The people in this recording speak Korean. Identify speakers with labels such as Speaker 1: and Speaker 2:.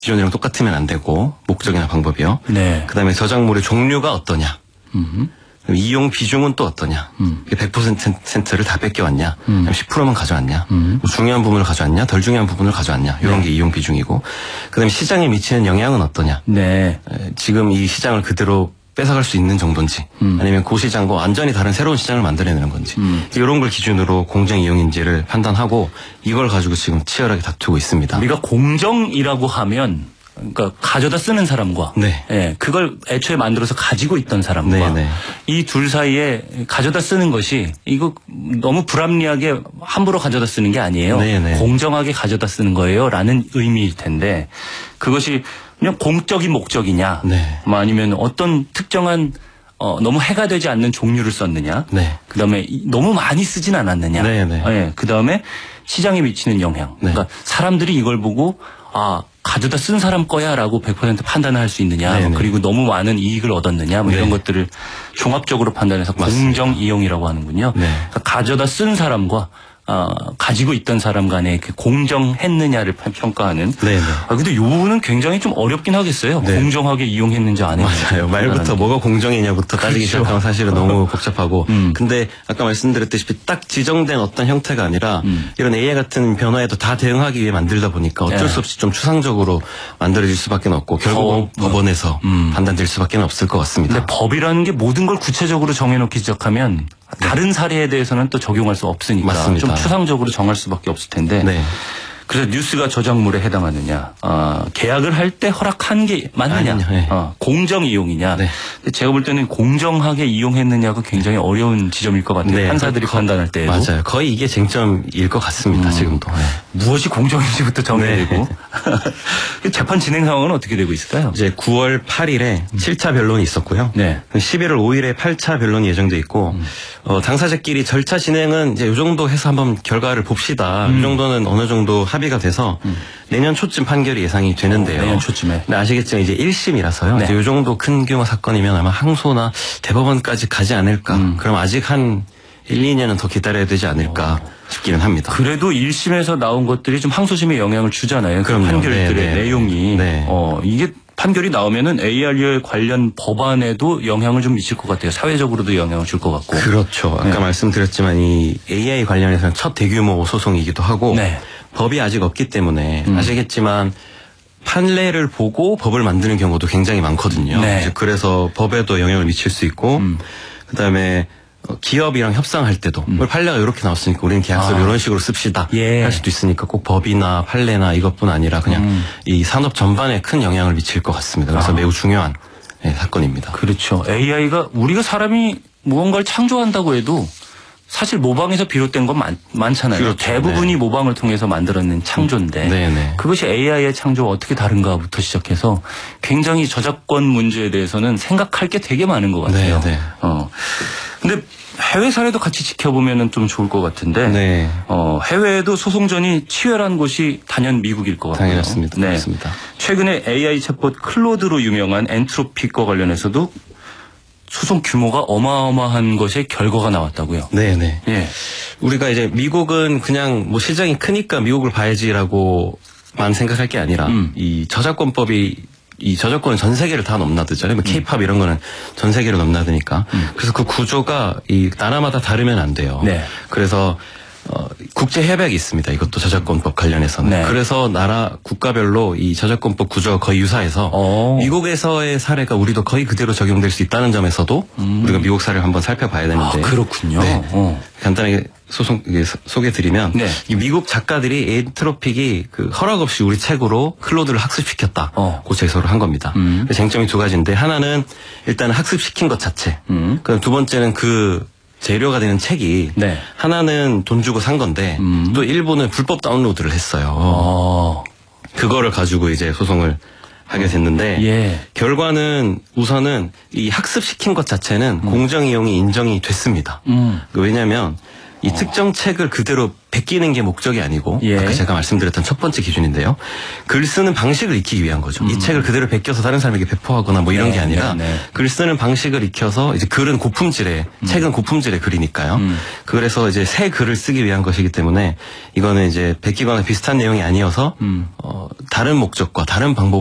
Speaker 1: 기존이랑 똑같으면 안 되고 목적이나 방법이요.
Speaker 2: 네.
Speaker 1: 그다음에 저작물의 종류가 어떠냐. 이용 비중은 또 어떠냐. 100%를 다 뺏겨왔냐. 10%만 가져왔냐. 뭐 중요한 부분을 가져왔냐. 덜 중요한 부분을 가져왔냐. 이런 게 이용 비중이고. 그다음에 시장에 미치는 영향은 어떠냐.
Speaker 2: 네.
Speaker 1: 지금 이 시장을 그대로 뺏어갈 수 있는 정도인지 아니면 그 시장과 완전히 다른 새로운 시장을 만들어내는 건지 이런 걸 기준으로 공정 이용인지를 판단하고 이걸 가지고 지금 치열하게 다투고 있습니다.
Speaker 2: 우리가 공정이라고 하면 그러니까 가져다 쓰는 사람과
Speaker 1: 네.
Speaker 2: 예, 그걸 애초에 만들어서 가지고 있던 사람과
Speaker 1: 네, 네.
Speaker 2: 이 둘 사이에 가져다 쓰는 것이 이거 너무 불합리하게 함부로 가져다 쓰는 게 아니에요.
Speaker 1: 네, 네.
Speaker 2: 공정하게 가져다 쓰는 거예요라는 의미일 텐데 그것이 그냥 공적인 목적이냐
Speaker 1: 네.
Speaker 2: 뭐 아니면 어떤 특정한 너무 해가 되지 않는 종류를 썼느냐
Speaker 1: 네.
Speaker 2: 그다음에 너무 많이 쓰진 않았느냐
Speaker 1: 네, 네.
Speaker 2: 예, 그다음에 시장에 미치는 영향
Speaker 1: 네.
Speaker 2: 그러니까 사람들이 이걸 보고 가져다 쓴 사람 거야라고 100% 판단을 할 수 있느냐
Speaker 1: 네, 네.
Speaker 2: 그리고 너무 많은 이익을 얻었느냐 뭐
Speaker 1: 네.
Speaker 2: 이런 것들을 종합적으로 판단해서
Speaker 1: 맞습니다.
Speaker 2: 공정 이용이라고 하는군요.
Speaker 1: 네.
Speaker 2: 그러니까 가져다 쓴 사람과 가지고 있던 사람 간에 그 공정했느냐를 평가하는.
Speaker 1: 네, 네.
Speaker 2: 근데 이 부분은 굉장히 좀 어렵긴 하겠어요.
Speaker 1: 네.
Speaker 2: 공정하게 이용했는지 안 했는지.
Speaker 1: 맞아요. 말부터 뭐가 공정이냐부터 따지기
Speaker 2: 그렇죠.
Speaker 1: 시작하면 사실은 너무 복잡하고. 근데 아까 말씀드렸다시피 딱 지정된 어떤 형태가 아니라 이런 AI 같은 변화에도 다 대응하기 위해 만들다 보니까 어쩔 수 없이 좀 추상적으로 만들어질 수밖에 없고 결국은 법원에서 판단될 수밖에 없을 것 같습니다.
Speaker 2: 근데 법이라는 게 모든 걸 구체적으로 정해놓기 시작하면 다른 사례에 대해서는 또 적용할 수 없으니까
Speaker 1: 맞습니다.
Speaker 2: 좀 추상적으로 정할 수밖에 없을 텐데
Speaker 1: 네.
Speaker 2: 그래서 뉴스가 저작물에 해당하느냐 계약을 할 때 허락한 게 맞느냐
Speaker 1: 아니냐, 네.
Speaker 2: 공정 이용이냐
Speaker 1: 네.
Speaker 2: 근데 제가 볼 때는 공정하게 이용했느냐가 굉장히 어려운 지점일 것 같아요.
Speaker 1: 네.
Speaker 2: 판사들이 판단할 때에도.
Speaker 1: 맞아요. 거의 이게 쟁점일 것 같습니다. 지금도. 네.
Speaker 2: 무엇이 공정인지부터 정해야 되고 재판 진행 상황은 어떻게 되고 있을까요?
Speaker 1: 이제 9월 8일에 7차 변론이 있었고요.
Speaker 2: 네.
Speaker 1: 11월 5일에 8차 변론이 예정돼 있고 당사자끼리 절차 진행은 이제 이 정도 해서 한번 결과를 봅시다. 이 정도는 어느 정도 합의가 돼서 내년 초쯤 판결이 예상이 되는데요.
Speaker 2: 내년 초쯤에.
Speaker 1: 근데 아시겠지만 이제 1심이라서요.
Speaker 2: 네.
Speaker 1: 이제 이 정도 큰 규모 사건이면 아마 항소나 대법원까지 가지 않을까. 그럼 아직 한 1, 2년은 더 기다려야 되지 않을까 싶기는 합니다.
Speaker 2: 그래도 1심에서 나온 것들이 좀 항소심에 영향을 주잖아요. 그
Speaker 1: 그럼요.
Speaker 2: 판결들의
Speaker 1: 네, 네.
Speaker 2: 내용이.
Speaker 1: 네.
Speaker 2: 이게 판결이 나오면은 ARU에 관련 법안에도 영향을 좀 미칠 것 같아요. 사회적으로도 영향을 줄 것 같고.
Speaker 1: 그렇죠. 아까
Speaker 2: 네.
Speaker 1: 말씀드렸지만 이 AI 관련해서는 첫 대규모 소송이기도 하고
Speaker 2: 네.
Speaker 1: 법이 아직 없기 때문에 아시겠지만 판례를 보고 법을 만드는 경우도 굉장히 많거든요.
Speaker 2: 네.
Speaker 1: 이제 그래서 법에도 영향을 미칠 수 있고 그다음에 기업이랑 협상할 때도 판례가 이렇게 나왔으니까 우리는 계약서를 이런 식으로 씁시다
Speaker 2: 예.
Speaker 1: 할 수도 있으니까 꼭 법이나 판례나 이것뿐 아니라 그냥 이 산업 전반에 큰 영향을 미칠 것 같습니다. 그래서 매우 중요한 사건입니다.
Speaker 2: 그렇죠. AI가 우리가 사람이 무언가를 창조한다고 해도 사실 모방에서 비롯된 건 많잖아요.
Speaker 1: 그렇죠.
Speaker 2: 대부분이
Speaker 1: 네.
Speaker 2: 모방을 통해서 만들어낸 창조인데
Speaker 1: 네네. 그것이
Speaker 2: 그것이 AI의 창조가 어떻게 다른가부터 시작해서 굉장히 저작권 문제에 대해서는 생각할 게 되게 많은 것 같아요.
Speaker 1: 네, 네.
Speaker 2: 근데 해외 사례도 같이 지켜보면 좀 좋을 것 같은데
Speaker 1: 네.
Speaker 2: 해외에도 소송전이 치열한 곳이 단연 미국일 것 같고요.
Speaker 1: 당연했습니다.
Speaker 2: 네.
Speaker 1: 그렇습니다.
Speaker 2: 최근에 AI 챗봇 클로드로 유명한 엔트로픽과 관련해서도 소송 규모가 어마어마한 것의 결과가 나왔다고요.
Speaker 1: 네네.
Speaker 2: 예.
Speaker 1: 우리가 이제 미국은 그냥 뭐 시장이 크니까 미국을 봐야지라고만 생각할 게 아니라 이 저작권법이 이 저작권은 전 세계를 다 넘나들잖아요. 뭐 K-팝 이런 거는 전 세계를 넘나드니까. 그래서 그 구조가 이 나라마다 다르면 안 돼요.
Speaker 2: 네.
Speaker 1: 그래서 국제 협약이 있습니다. 이것도 저작권법 관련해서는.
Speaker 2: 네.
Speaker 1: 그래서 나라 국가별로 이 저작권법 구조가 거의 유사해서 미국에서의 사례가 우리도 거의 그대로 적용될 수 있다는 점에서도 우리가 미국 사례를 한번 살펴봐야 되는데.
Speaker 2: 그렇군요.
Speaker 1: 네. 간단하게 소개드리면
Speaker 2: 네.
Speaker 1: 이 미국 작가들이 엔트로픽이 그 허락 없이 우리 책으로 클로드를 학습시켰다. 고 제소를 한 겁니다. 쟁점이 두 가지인데 하나는 일단 학습시킨 것 자체. 그럼 두 번째는 그 재료가 되는 책이
Speaker 2: 네.
Speaker 1: 하나는 돈 주고 산 건데 또 일부는 불법 다운로드를 했어요. 그거를 가지고 이제 소송을 하게 됐는데
Speaker 2: 예.
Speaker 1: 결과는 우선은 이 학습시킨 것 자체는 공정 이용이 인정이 됐습니다. 왜냐하면 이 특정 책을 그대로 베끼는 게 목적이 아니고
Speaker 2: 예.
Speaker 1: 아까 제가 말씀드렸던 첫 번째 기준인데요. 글 쓰는 방식을 익히기 위한 거죠. 이 책을 그대로 베껴서 다른 사람에게 배포하거나 뭐 이런
Speaker 2: 네,
Speaker 1: 게 아니라
Speaker 2: 네, 네.
Speaker 1: 글 쓰는 방식을 익혀서 이제 글은 고품질의 책은 고품질의 글이니까요. 그래서 이제 새 글을 쓰기 위한 것이기 때문에 이거는 이제 베끼거나 비슷한 내용이 아니어서 다른 목적과 다른 방법